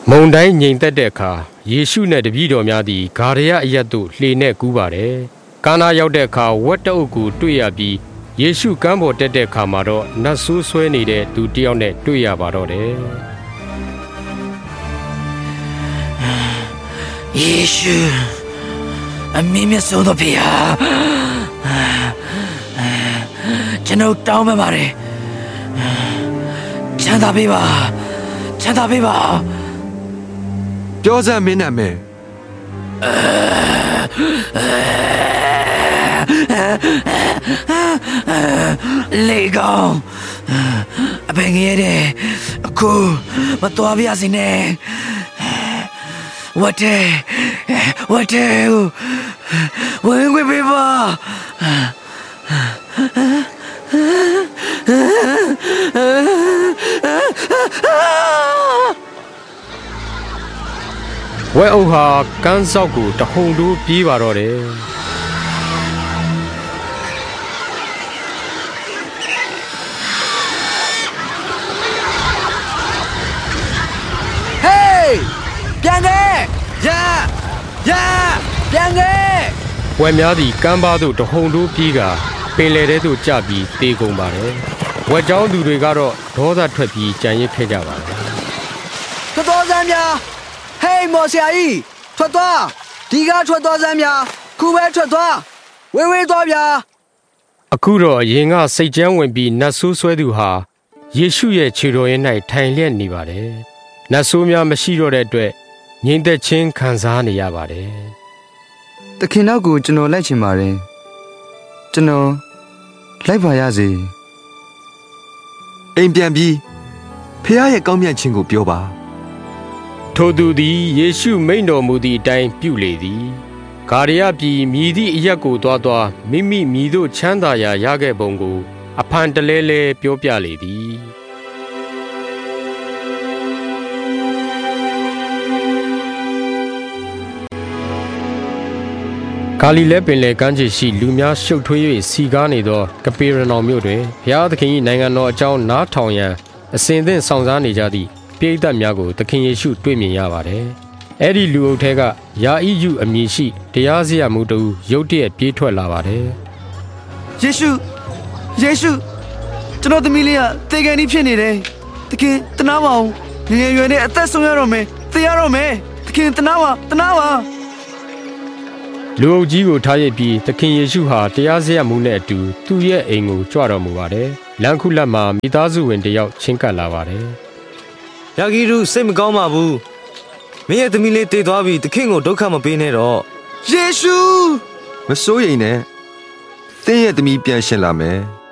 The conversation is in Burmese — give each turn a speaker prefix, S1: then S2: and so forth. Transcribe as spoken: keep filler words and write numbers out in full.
S1: မုန်တိုင်းငြိမ်သက်တဲ့အခါယေရှုနဲ့တပည့်တော်များသည်ဂါရယအရပ်သို့လှေနဲ့ကူးပါတယ်။ကာနာရောက်တဲ့အခါဝက်တအုပ်ကိုတွေ့ရပြီးယေရှုကမ်းပေါ်တက်တဲ့အခါမှာတော့နတ်ဆိုးဆွဲနေတဲ့သူတယောက်နဲ့တွေ့ရပါတော့တယ်
S2: ။ယေရှုအမင်းမြတ်ဆုံးသောဖေဟာကျွန်တော်တောင်းပန်ပါတယ်ချမ်းသာပေးပါချမ်းသာပေးပါ
S3: ပြောစမ်းမင်းနာမည်
S2: လေကောင်အပင်ငယ်တဲ့အခုမတော်ပြစီနဲ့ဝတ်တယ်ဝတ်တယ်ဝင်ခွေပေးပါ
S1: ဝဲအုပ်ဟာကန်းဆောက်ကိုတဟုန်တိုးပြေးပါတော့တယ်
S2: ဟေးပြန်ခဲ့ရရပြန်ခဲ့
S1: ဝဲများသည်ကမ်းပါးသို့တဟုန်တိုးပြေးကပင်လယ်ထဲသို့ကျပြီးတေကုန်ပါတယ်ဝက်ကြောင်းသူတွေကတော့ဒေါသထွက်ပြီးကြံရစ်ခဲ့ကြပါတယ်
S2: ထွက်တော်စမ်းများဟေးမော်ဆရာကြီးထွက်သွားဒီကထွက်တော်စမ်းများခုပဲထွက်သွားဝေးဝေးသွားဗျာ
S1: အခုတော့အရင်ကစိတ်ကြမ်းဝင်ပြီးနတ်ဆိုးဆွဲသူဟာယေရှုရဲ့ခြေတော်ရင်း၌ထိုင်လျက်နေပါတယ်နတ်ဆိုးများမရှိတော့တဲ့အတွက်ငြိမ်သက်ခြင်းခံစားနေရပါတယ်
S3: သခင်နောက်ကိုကျွန်တော်လိုက်ချင်ပါတယ်ကျွန်တော်လိုက်ပါရစေအိမ်ပြန်ပြီးဖခင်ရဲ့ကောင်းမြတ်ခြင်းကိုပြောပါ
S1: ထိုသူသည်ယေရှုမိန့်တော်မူသည့်အတိုင်းပြုလေသည်ဂါရယပြည်မြည်သည့်အရက်ကိုသွားသွားမိမိမြည်သို့ချမ်းသာရာရခဲ့ပုံကိုအဖန်တလဲလဲပြောပြလေသည်ဂါလိလဲပင်လယ်ကမ်းခြေရှိလူများရှုပ်ထွေး၍စီကားနေသောကပေရနောင်မြို့တွင်ဘုရားသခင်၏နိုင်ငံတော်အကြောင်းနားထောင်ရန်အစဉ်သင့်ဆောင်စားနေကြသည့်ပရိသတ်များကိုသခင်ယေရှုတွေ့မြင်ရပါတယ်။အဲ့ဒီလူအုပ်ထဲကယာဣယုအမည်ရှိတရားစရာမူတူရုတ်တရက်ပြေးထွက်လာပါတယ်
S3: ။ယေရှုယေရှုကျွန်တော်သမီးလေးကသေကန်ကြီးဖြစ်နေတယ်။သခင်တနာပါဦးငယ်ငယ်ရွယ်နဲ့အသက်ဆုံးရတော့မယ်။သေရတော့မယ်။သခင်တနာပါတနာပါ
S1: လူအုပ်ကြီးကိုထားရပြီးသခင်ယေရှုဟာတရားစရာမူနဲ့အတူသူ့ရဲ့အိမ်ကိုကြွတော်မူပါတယ်။လမ်းခုလက်မှာမိသားစုဝင်တယောက်ချင်းကပ်လာပါတယ်
S4: ။ယာဂီရုစိတ်မကောင်းပါဘူး။မင်းရဲ့သမီးလေးတည်သွားပြီသခင်ကိုဒုက္ခမပေးနဲ့တော့
S3: ။ယေရှုမစိုးရိမ်နဲ့။သင်ရဲ့သမီးပြန်ရှင်လာမယ်